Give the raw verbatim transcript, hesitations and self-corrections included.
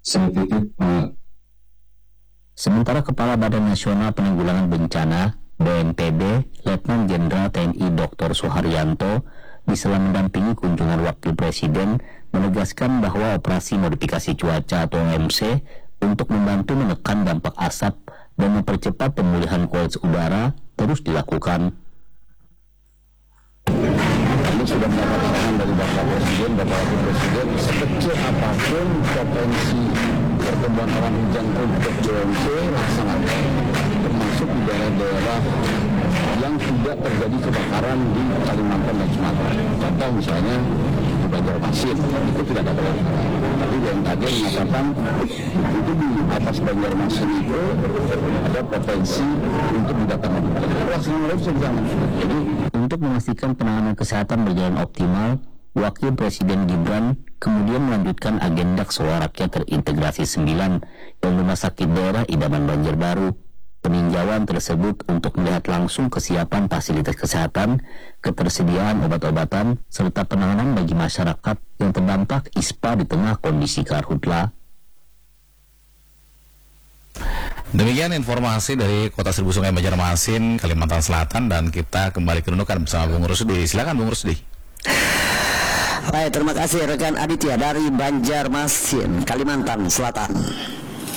Saya titip Pak. Sementara Kepala Badan Nasional Penanggulangan Bencana B N P B, Letnan Jenderal T N I Doktor Suharyanto, di sela mendampingi kunjungan Wakil Presiden, menegaskan bahwa operasi modifikasi cuaca atau O M C untuk membantu menekan dampak asap dan mempercepat pemulihan kualitas udara terus dilakukan. Kami sudah mendapat arahan dari Bapak Presiden, Bapak Wakil Presiden, sekecil apapun potensi pertumbuhan awan hujan untuk O M C laksanakan, termasuk di daerah-daerah yang tidak terjadi kebakaran di Kalimantan dan Sumatera. Contoh misalnya di Banjarmasin, itu tidak ada kebakaran. Tapi B M K G mengatakan itu di atas Banjarmasin itu ada potensi untuk didatangkan hujan. Pelaksanaan itu sama. Jadi untuk memastikan penanganan kesehatan berjalan optimal, Wakil Presiden Gibran kemudian melanjutkan agenda Sekolah Rakyat Terintegrasi sembilan yang Rumah Sakit Daerah Idaman Banjarbaru. Peninjauan tersebut untuk melihat langsung kesiapan fasilitas kesehatan, ketersediaan obat-obatan, serta penanganan bagi masyarakat yang terdampak I S P A di tengah kondisi karhutla. Demikian informasi dari Kota Seribu Sungai Banjarmasin, Kalimantan Selatan, dan kita kembali ke Nunukan bersama Bung Rusdi. Silakan Bung Rusdi. Baik, terima kasih rekan Aditya dari Banjarmasin, Kalimantan Selatan.